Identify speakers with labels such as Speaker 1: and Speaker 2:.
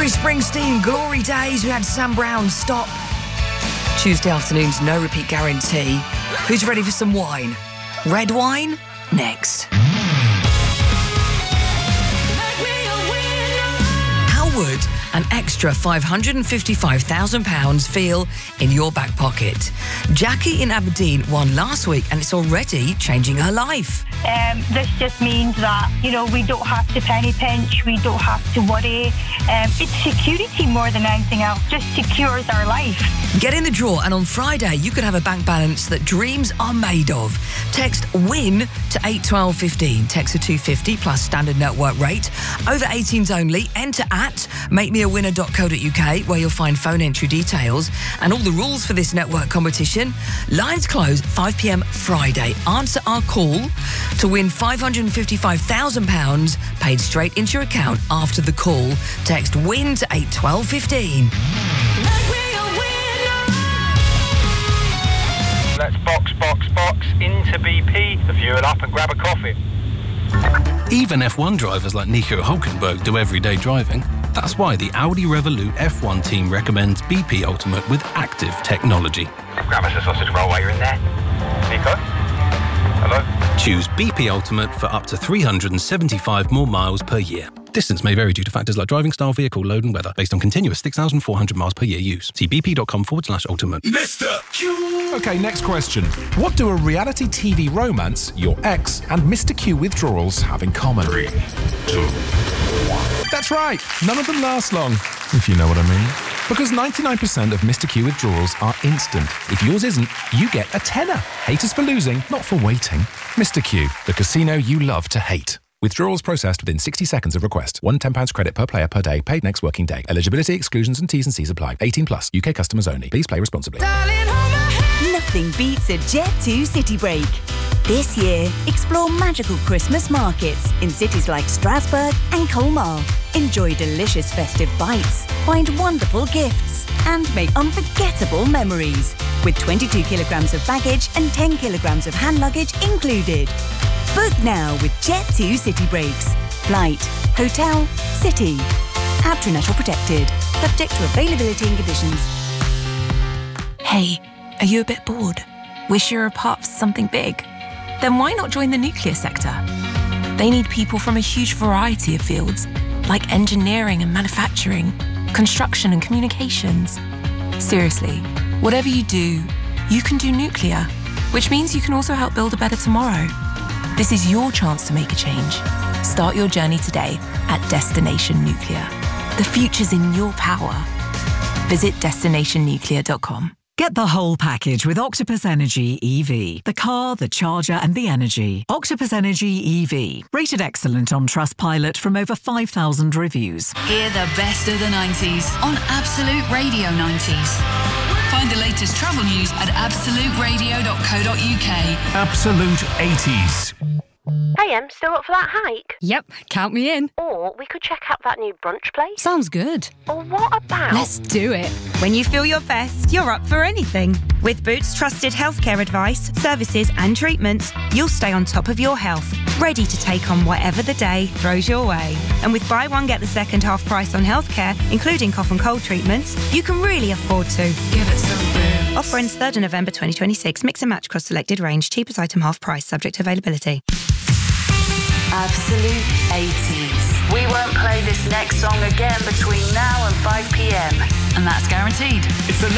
Speaker 1: Bruce Springsteen, Glory Days. We had Sam Brown, Stop. Tuesday afternoons, no repeat guarantee. Who's ready for some wine? Red wine? Next. How would an extra £555,000 feel in your back pocket? Jackie in Aberdeen won last week and it's already changing her life.
Speaker 2: This just means that, we don't have to penny pinch, we don't have to worry. It's security more than anything else, just secures our life.
Speaker 1: Get in the draw and on Friday you could have a bank balance that dreams are made of. Text WIN to 81215. Text to 250 plus standard network rate. Over 18s only. Enter at makemeawinner.co.uk where you'll find phone entry details and all the rules for this network competition. Lines close 5 p.m. Friday. Answer our call to win £555,000 paid straight into your account after the call. Text WIN to 81215.
Speaker 3: Let's box into BP, the fuel up and grab a coffee.
Speaker 4: Even F1 drivers like Nico Hülkenberg do everyday driving. That's why the Audi Revolut F1 team recommends BP Ultimate with active technology.
Speaker 3: Grab us a sausage roll while you're in there. Nico? Hello?
Speaker 4: Choose BP Ultimate for up to 375 more miles per year. Distance may vary due to factors like driving style, vehicle load and weather, based on continuous 6,400 miles per year use. See bp.com/ultimate.
Speaker 5: Mr. Q! Okay, next question. What do a reality TV romance, your ex, and Mr. Q withdrawals have in common? 3, 2, 1. That's right. None of them last long, if you know what I mean. Because 99% of Mr. Q withdrawals are instant. If yours isn't, you get a tenner. Haters for losing, not for waiting. Mr. Q, the casino you love to hate. Withdrawals processed within 60 seconds of request. £1 £10 credit per player per day, paid next working day. Eligibility, exclusions and T's and C's apply. 18 plus. UK customers only. Please play responsibly.
Speaker 6: Nothing beats a Jet2 city break. This year, explore magical Christmas markets in cities like Strasbourg and Colmar. Enjoy delicious festive bites, find wonderful gifts, and make unforgettable memories. With 22 kilograms of baggage and 10 kilograms of hand luggage included. Book now with Jet2 City Breaks. Flight, hotel, city. Abtranet or protected. Subject to availability and conditions.
Speaker 7: Hey, are you a bit bored? Wish you were a part of something big? Then why not join the nuclear sector? They need people from a huge variety of fields, like engineering and manufacturing, construction and communications. Seriously, whatever you do, you can do nuclear, which means you can also help build a better tomorrow. This is your chance to make a change. Start your journey today at Destination Nuclear. The future's in your power. Visit destinationnuclear.com.
Speaker 8: Get the whole package with Octopus Energy EV. The car, the charger and the energy. Octopus Energy EV. Rated excellent on Trustpilot from over 5,000 reviews.
Speaker 9: Hear the best of the 90s on Absolute Radio 90s. Find the latest travel news at absoluteradio.co.uk.
Speaker 5: Absolute 80s.
Speaker 10: Hey, still up for that hike?
Speaker 11: Yep, count me in.
Speaker 10: Or we could check out that new brunch place.
Speaker 11: Sounds good.
Speaker 10: Or what about...
Speaker 11: Let's do it.
Speaker 12: When you feel your best, you're up for anything. With Boots trusted healthcare advice, services and treatments, you'll stay on top of your health, ready to take on whatever the day throws your way. And with buy one, get the second half price on healthcare, including cough and cold treatments, you can really afford to.
Speaker 9: Give it some Boots.
Speaker 12: Offer ends 3rd of November 2026. Mix and match across selected range. Cheapest item half price, subject to availability.
Speaker 9: Absolute 80s. We won't play this next song again between now and 5 p.m. And that's guaranteed.
Speaker 5: It's the